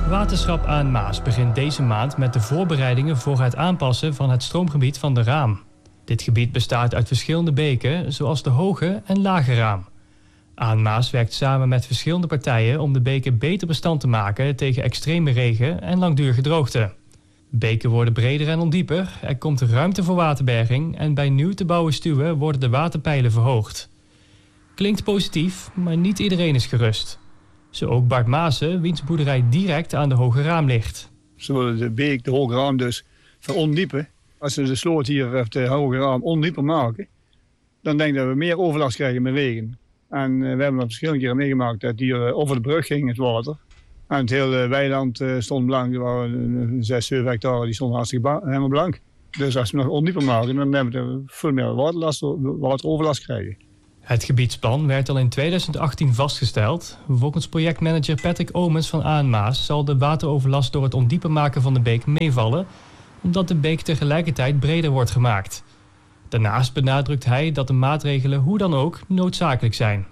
Waterschap Aan-Maas begint deze maand met de voorbereidingen voor het aanpassen van het stroomgebied van de Raam. Dit gebied bestaat uit verschillende beken, zoals de Hoge en Lage Raam. Aan-Maas werkt samen met verschillende partijen om de beken beter bestand te maken tegen extreme regen en langdurige droogte. Beken worden breder en ondieper, er komt ruimte voor waterberging en bij nieuw te bouwen stuwen worden de waterpeilen verhoogd. Klinkt positief, maar niet iedereen is gerust. Zo ook Bart Maassen, wiens boerderij direct aan de Hoge Raam ligt. Ze willen de beek, de Hoge Raam dus, verondiepen. Als ze de sloot hier op de Hoge Raam ondieper maken, dan denk ik dat we meer overlast krijgen met regen. En we hebben dat verschillende keren meegemaakt dat hier over de brug ging het water. En het hele weiland stond blank. Er waren 6, 7 hectare die stonden hartstikke helemaal blank. Dus als we nog ondieper maken, dan hebben we veel meer wateroverlast krijgen. Het gebiedsplan werd al in 2018 vastgesteld. Volgens projectmanager Patrick Omens van Aan-Maas zal de wateroverlast door het ondieper maken van de beek meevallen, omdat de beek tegelijkertijd breder wordt gemaakt. Daarnaast benadrukt hij dat de maatregelen hoe dan ook noodzakelijk zijn.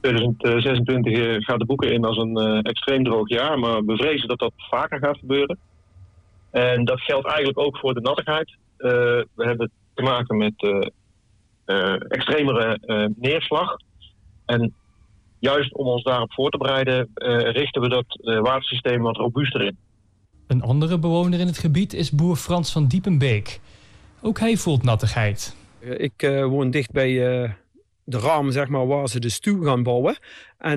2026 gaat de boeken in als een extreem droog jaar, maar we vrezen dat dat vaker gaat gebeuren. En dat geldt eigenlijk ook voor de nattigheid. We hebben te maken met extremere neerslag. En juist om ons daarop voor te bereiden, richten we dat watersysteem wat robuuster in. Een andere bewoner in het gebied is boer Frans van Diepenbeek. Ook hij voelt nattigheid. Ik woon dicht bij de Raam, zeg maar, waar ze de stuw gaan bouwen. En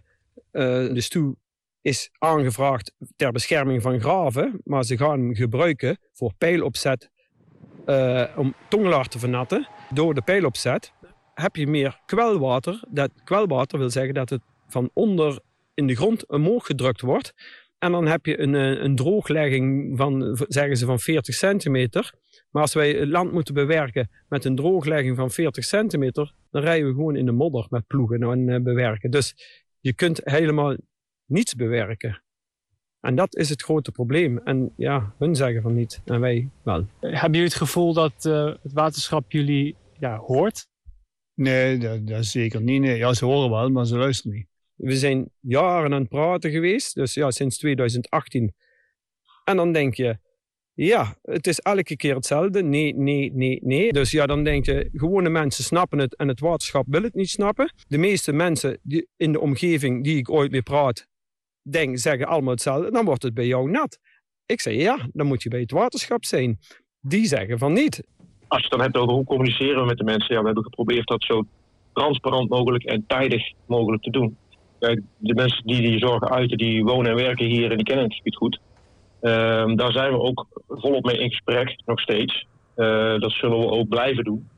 de stuw is aangevraagd ter bescherming van graven, maar ze gaan hem gebruiken voor peilopzet om tongelaar te vernatten. Door de peilopzet heb je meer kwelwater. Dat kwelwater wil zeggen dat het van onder in de grond omhoog gedrukt wordt. En dan heb je een drooglegging van, zeggen ze, van 40 centimeter. Maar als wij het land moeten bewerken met een drooglegging van 40 centimeter, dan rijden we gewoon in de modder met ploegen en bewerken. Dus je kunt helemaal niets bewerken. En dat is het grote probleem. En ja, hun zeggen van niet en wij wel. Hebben jullie het gevoel dat het waterschap jullie hoort? Nee, dat is zeker niet. Nee. Ja, ze horen wel, maar ze luisteren niet. We zijn jaren aan het praten geweest, dus ja, sinds 2018. En dan denk je, ja, het is elke keer hetzelfde. Nee. Dus ja, dan denk je, gewone mensen snappen het en het waterschap wil het niet snappen. De meeste mensen die in de omgeving die ik ooit mee praat, zeggen allemaal hetzelfde. Dan wordt het bij jou nat. Ik zeg, ja, dan moet je bij het waterschap zijn. Die zeggen van niet. Als je het dan hebt over hoe communiceren we met de mensen, ja, we hebben geprobeerd dat zo transparant mogelijk en tijdig mogelijk te doen. Kijk, de mensen die zorgen uiten, die wonen en werken hier en die kennen het gebied goed. Daar zijn we ook volop mee in gesprek, nog steeds. Dat zullen we ook blijven doen.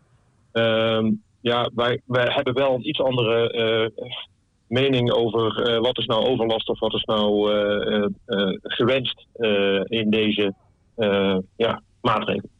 Wij hebben wel een iets andere mening over wat is nou overlast of wat is nou gewenst in deze maatregelen.